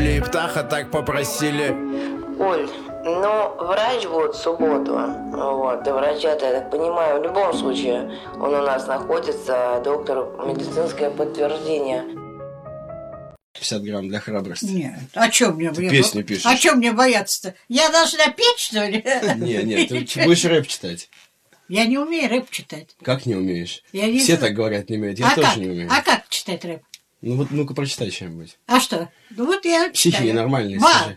Оля и Птаха так попросили. Оль, ну, врач будет в субботу. Вот, и врача-то, я так понимаю, в любом случае он у нас находится, доктор, медицинское подтверждение. 50 грамм для храбрости. Нет, а чё мне Ты песню пишешь. А чё мне бояться-то? Я должна петь, что ли? Не, ты будешь рэп читать. Я не умею рэп читать. Как не умеешь? Я не Все знаю. так говорят, не умеют. Я А тоже как? не умею. А как читать рэп? Ну вот, ну-ка прочитай что-нибудь. А что? Ну вот я Стихи читаю. нормальные Ва, скажи.